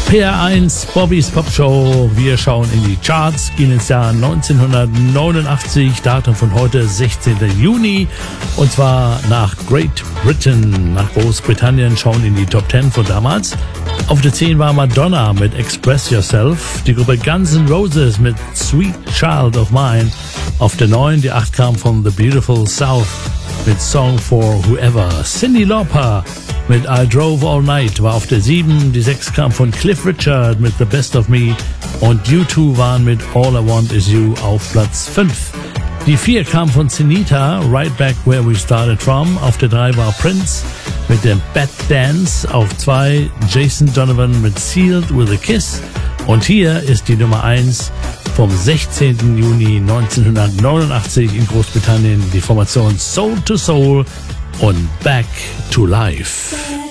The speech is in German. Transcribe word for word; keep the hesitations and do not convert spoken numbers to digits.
P R eins, Bobbys Pop Show. Wir schauen in die Charts, gehen ins Jahr neunzehnhundertneunundachtzig, Datum von heute, sechzehnten Juni. Und zwar nach Great Britain, nach Großbritannien, schauen in die Top zehn von damals. Auf der zehn war Madonna mit Express Yourself, die Gruppe Guns N' Roses mit Sweet Child of Mine. Auf der neun, die acht kam von The Beautiful South mit Song for Whoever. Cyndi Lauper mit I Drove All Night war auf der sieben, die sechs kam von Cliff Richard mit The Best of Me und U zwei waren mit All I Want Is You auf Platz fünf. Die vier kam von Zenita, Right Back Where We Started From. Auf der drei war Prince mit dem Bad Dance. Auf zwei Jason Donovan mit Sealed with a Kiss. Und hier ist die Nummer eins vom sechzehnten Juni neunzehnhundertneunundachtzig in Großbritannien, die Formation Soul to Soul und Back to Life.